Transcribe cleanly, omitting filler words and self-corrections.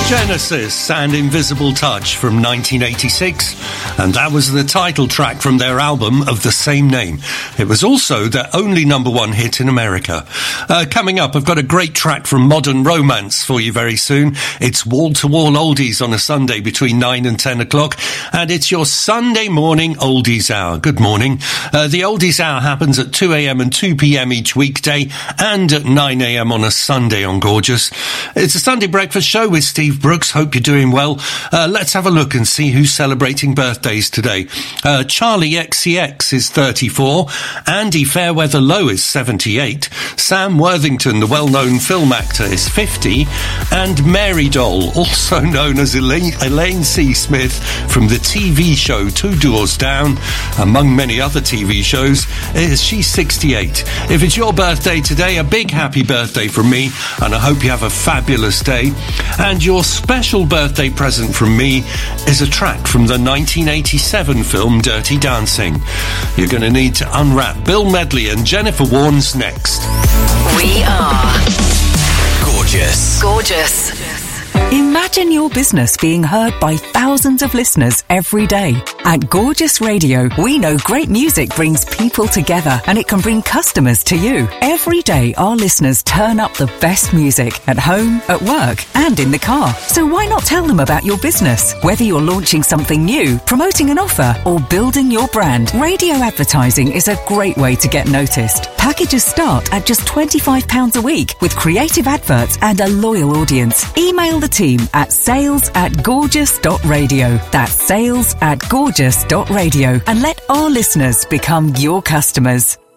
Genesis and Invisible Touch from 1986, and that was the title track from their album of the same name. It was also their only number one hit in America. Coming up, I've got a great track from Modern Romance for you very soon. It's wall-to-wall oldies on a Sunday between 9 and 10 o'clock, and it's your Sunday morning oldies hour. Good morning. The oldies hour happens at 2 a.m. and 2 p.m. each weekday, and at 9 a.m. on a Sunday on Gorgeous. It's a Sunday breakfast show with Steve Brooks. Hope you're doing well. Let's have a look and see who's celebrating birthdays today. Charlie XCX is 34. Andy Fairweather Lowe is 78. Sam Worthington, the well-known film actor, is 50. And Mary Doll, also known as Elaine C. Smith from the TV show Two Doors Down, among many other TV shows, she's 68. If it's your birthday today, a big happy birthday from me, and I hope you have a fabulous day. And your special birthday present from me is a track from the 1987 film Dirty Dancing. You're going to need to unwrap Bill Medley and Jennifer Warnes next. We are Gorgeous. Gorgeous. Imagine your business being heard by thousands of listeners every day. At Gorgeous Radio, we know great music brings people together and it can bring customers to you. Every day, our listeners turn up the best music at home, at work, and in the car. So why not tell them about your business? Whether you're launching something new, promoting an offer, or building your brand, radio advertising is a great way to get noticed. Packages start at just £25 a week with creative adverts and a loyal audience. Email the team at sales@gorgeous.radio. That's sales@gorgeous.radio, and let our listeners become your customers.